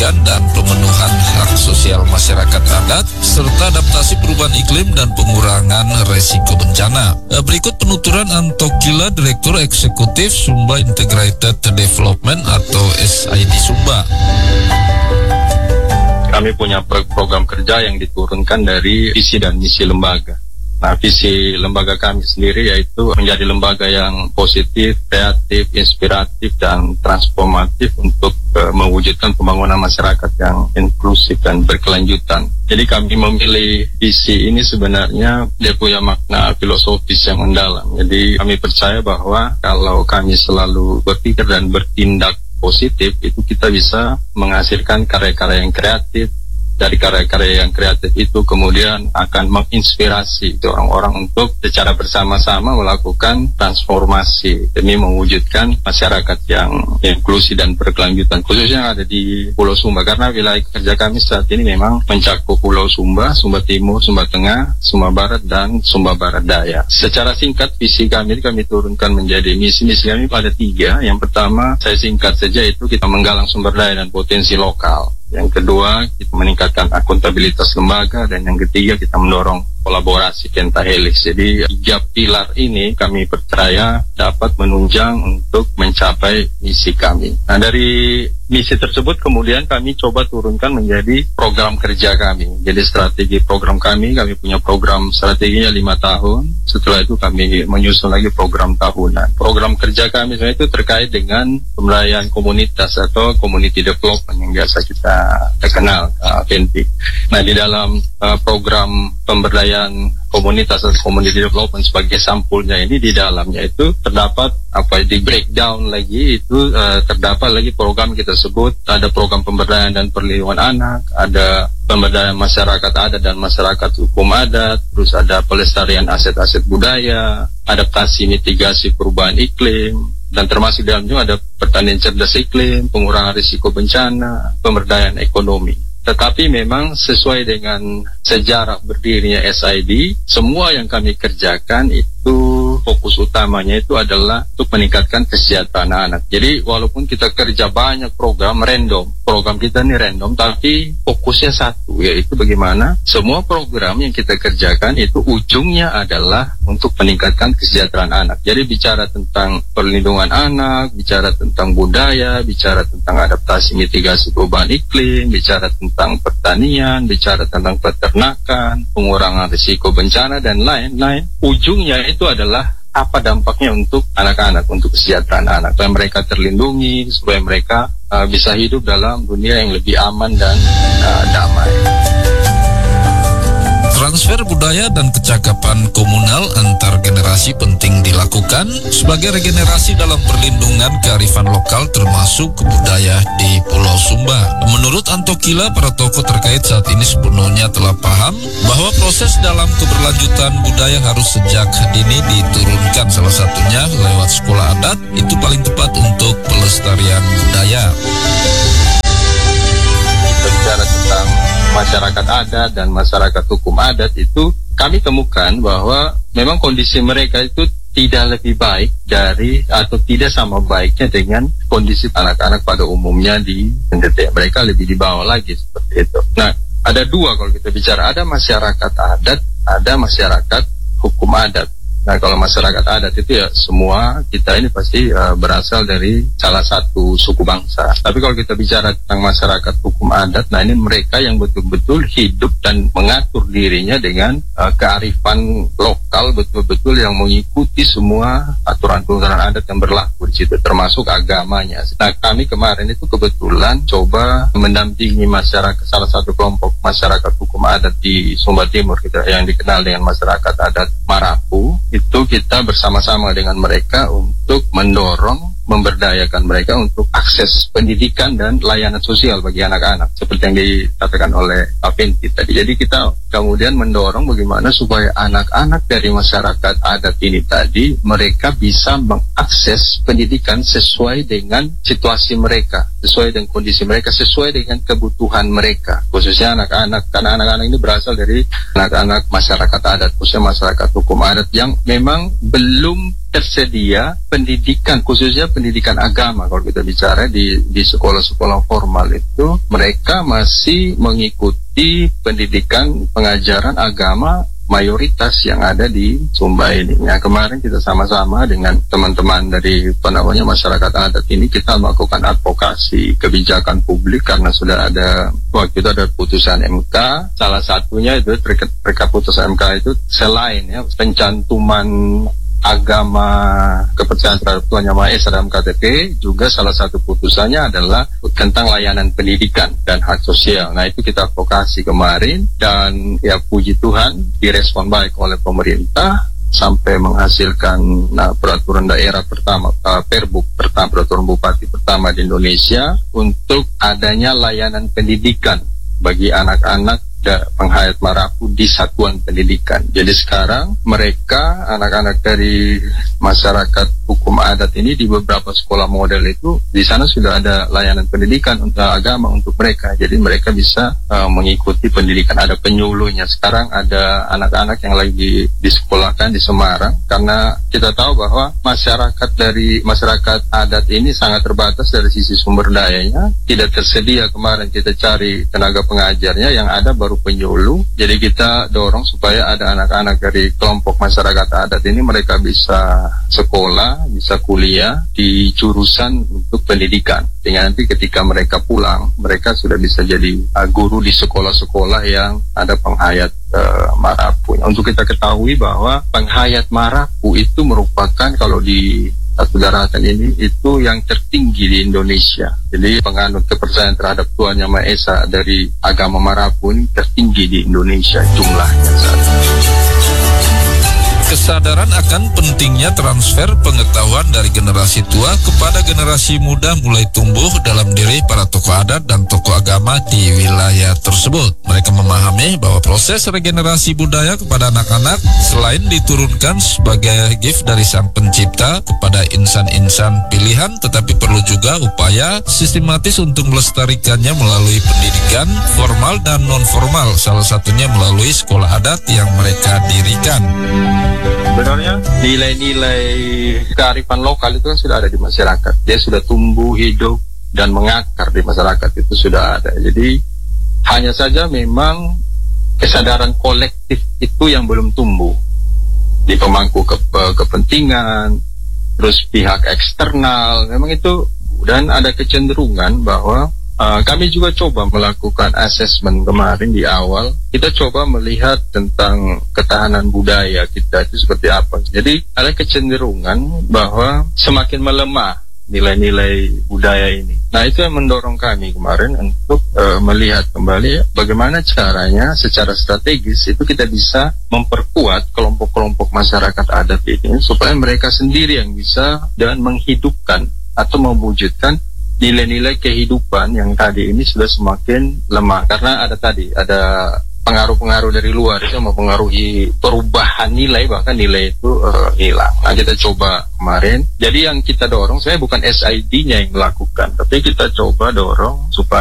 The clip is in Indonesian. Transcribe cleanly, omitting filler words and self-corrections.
pendidikan dan pemenuhan hak sosial masyarakat adat, serta adaptasi perubahan iklim dan pengurangan resiko bencana. Berikut penuturan Antokila, Direktur Eksekutif Sumba Integrated Development atau SID Sumba. Kami punya program kerja yang diturunkan dari visi dan misi lembaga. Nah, visi lembaga kami sendiri yaitu menjadi lembaga yang positif, kreatif, inspiratif, dan transformatif untuk mewujudkan pembangunan masyarakat yang inklusif dan berkelanjutan. Jadi kami memilih visi ini sebenarnya dia punya makna filosofis yang mendalam. Jadi kami percaya bahwa kalau kami selalu berpikir dan bertindak positif, itu kita bisa menghasilkan karya-karya yang kreatif. Dari karya-karya yang kreatif itu kemudian akan menginspirasi orang-orang untuk secara bersama-sama melakukan transformasi demi mewujudkan masyarakat yang inklusif dan berkelanjutan, khususnya yang ada di Pulau Sumba, karena wilayah kerja kami saat ini memang mencakup Pulau Sumba, Sumba Timur, Sumba Tengah, Sumba Barat, dan Sumba Barat Daya. Secara singkat visi kami turunkan menjadi misi kami pada 3. Yang pertama, saya singkat saja, itu kita menggalang sumber daya dan potensi lokal. Yang kedua, kita meningkatkan akuntabilitas lembaga, dan yang ketiga, kita mendorong kolaborasi pentahelix. Jadi 3 pilar ini kami percaya dapat menunjang untuk mencapai misi kami. Nah, dari misi tersebut kemudian kami coba turunkan menjadi program kerja kami. Jadi strategi program kami punya program strateginya 5 tahun. Setelah itu kami menyusun lagi program tahunan. Program kerja kami sebenarnya itu terkait dengan pemberdayaan komunitas atau community development yang biasa kita kenal, PNP. Nah, di dalam program pemberdayaan komunitas atau community development sebagai sampulnya ini, di dalamnya itu terdapat di breakdown lagi itu terdapat lagi program kita sebut ada program pemberdayaan dan perlindungan anak, ada pemberdayaan masyarakat adat dan masyarakat hukum adat, terus ada pelestarian aset-aset budaya, adaptasi mitigasi perubahan iklim, dan termasuk dalamnya ada pertanian cerdas iklim, pengurangan risiko bencana, pemberdayaan ekonomi. Tetapi memang sesuai dengan sejarah berdirinya SID, semua yang kami kerjakan itu fokus utamanya itu adalah untuk meningkatkan kesejahteraan anak. Jadi walaupun kita kerja banyak program kita ini random, tapi fokusnya satu, yaitu bagaimana semua program yang kita kerjakan itu ujungnya adalah untuk meningkatkan kesejahteraan anak. Jadi bicara tentang perlindungan anak, bicara tentang budaya, bicara tentang adaptasi mitigasi perubahan iklim, bicara tentang pertanian, bicara tentang peternakan, pengurangan risiko bencana, dan lain-lain. Ujungnya itu adalah apa dampaknya untuk anak-anak, untuk kesejahteraan anak, supaya mereka terlindungi, supaya mereka bisa hidup dalam dunia yang lebih aman dan damai. Transfer budaya dan kecakapan komunal antar generasi penting dilakukan sebagai regenerasi dalam perlindungan kearifan lokal termasuk budaya di Pulau Sumba. Menurut Antokila, para tokoh terkait saat ini sepenuhnya telah paham bahwa proses dalam keberlanjutan budaya harus sejak dini diturunkan, salah satunya lewat sekolah adat, itu paling tepat untuk pelestarian budaya. Bicara tentang masyarakat adat dan masyarakat hukum adat itu kami temukan bahwa memang kondisi mereka itu tidak lebih baik dari atau tidak sama baiknya dengan kondisi anak-anak pada umumnya di NTT. Mereka lebih di bawah lagi seperti itu. Nah, ada 2 kalau kita bicara, ada masyarakat adat, ada masyarakat hukum adat. Nah, kalau masyarakat adat itu ya semua kita ini pasti berasal dari salah satu suku bangsa. Tapi kalau kita bicara tentang masyarakat hukum adat, nah ini mereka yang betul-betul hidup dan mengatur dirinya dengan kearifan lokal, betul-betul yang mengikuti semua aturan-aturan adat yang berlaku di situ, termasuk agamanya. Nah, kami kemarin itu kebetulan coba mendampingi masyarakat, salah satu kelompok masyarakat hukum adat di Sumba Timur kita yang dikenal dengan masyarakat adat Marapu. Itu kita bersama-sama dengan mereka untuk mendorong, memberdayakan mereka untuk akses pendidikan dan layanan sosial bagi anak-anak seperti yang dikatakan oleh Pak Fenty tadi. Jadi kita kemudian mendorong bagaimana supaya anak-anak dari masyarakat adat ini tadi mereka bisa mengakses pendidikan sesuai dengan situasi mereka, sesuai dengan kondisi mereka, sesuai dengan kebutuhan mereka, khususnya anak-anak, karena anak-anak ini berasal dari anak-anak masyarakat adat, khususnya masyarakat hukum adat yang memang belum tersedia pendidikan, khususnya pendidikan agama. Kalau kita bicara di sekolah-sekolah formal itu, mereka masih mengikuti pendidikan pengajaran agama mayoritas yang ada di Sumba ini. Ya, kemarin kita sama-sama dengan teman-teman dari masyarakat adat ini, kita melakukan advokasi kebijakan publik karena sudah ada, waktu itu ada putusan MK. Salah satunya itu terkait putusan MK itu, selain ya pencantuman agama kepercayaan terhadap Tuhan Yang Maha Esa dalam KTP, juga salah satu putusannya adalah tentang layanan pendidikan dan hak sosial. Nah, itu kita advokasi kemarin, dan ya puji Tuhan direspon baik oleh pemerintah sampai menghasilkan peraturan daerah pertama, peraturan bupati pertama di Indonesia untuk adanya layanan pendidikan bagi anak-anak penghayat Marapu di satuan pendidikan. Jadi sekarang mereka, anak-anak dari masyarakat hukum adat ini, di beberapa sekolah model itu, di sana sudah ada layanan pendidikan untuk agama untuk mereka. Jadi mereka bisa mengikuti pendidikan. Ada penyuluhnya. Sekarang ada anak-anak yang lagi disekolahkan di Semarang, karena kita tahu bahwa masyarakat adat ini sangat terbatas dari sisi sumber dayanya. Tidak tersedia, kemarin kita cari tenaga pengajarnya, yang ada baru penyuluh. Jadi kita dorong supaya ada anak-anak dari kelompok masyarakat adat ini, mereka bisa sekolah, bisa kuliah di jurusan untuk pendidikan. Sehingga nanti ketika mereka pulang, mereka sudah bisa jadi guru di sekolah-sekolah yang ada penghayat Marapu. Untuk kita ketahui bahwa penghayat Marapu itu merupakan, kalau di satu daratan ini, itu yang tertinggi di Indonesia. Jadi penganut kepercayaan terhadap Tuhan Yang Maha Esa dari agama Marapu ini tertinggi di Indonesia jumlahnya saat ini. Kesadaran akan pentingnya transfer pengetahuan dari generasi tua kepada generasi muda mulai tumbuh dalam diri para tokoh adat dan tokoh agama di wilayah tersebut. Mereka memahami bahwa proses regenerasi budaya kepada anak-anak selain diturunkan sebagai gift dari Sang Pencipta kepada insan-insan pilihan, tetapi perlu juga upaya sistematis untuk melestarikannya melalui pendidikan formal dan non-formal, salah satunya melalui sekolah adat yang mereka dirikan. Sebenarnya nilai-nilai kearifan lokal itu kan sudah ada di masyarakat. Dia sudah tumbuh, hidup, dan mengakar di masyarakat, itu sudah ada. Jadi hanya saja memang kesadaran kolektif itu yang belum tumbuh di pemangku kepentingan, terus pihak eksternal, memang itu. Dan ada kecenderungan bahwa kami juga coba melakukan asesmen kemarin di awal. Kita coba melihat tentang ketahanan budaya kita itu seperti apa. Jadi ada kecenderungan bahwa semakin melemah nilai-nilai budaya ini. Nah, itu yang mendorong kami kemarin untuk melihat kembali bagaimana caranya secara strategis itu kita bisa memperkuat kelompok-kelompok masyarakat adat ini, supaya mereka sendiri yang bisa dan menghidupkan atau mewujudkan nilai-nilai kehidupan yang tadi ini sudah semakin lemah. Karena ada pengaruh-pengaruh dari luar itu mempengaruhi perubahan nilai, bahkan nilai itu hilang. Nah, kita coba kemarin. Jadi yang kita dorong, saya bukan SID-nya yang melakukan, tapi kita coba dorong supaya